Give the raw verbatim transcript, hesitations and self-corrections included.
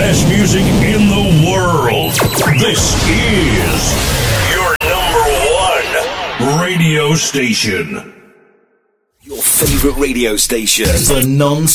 best music in the world. This is your number one radio station. Your favorite radio station for non-stop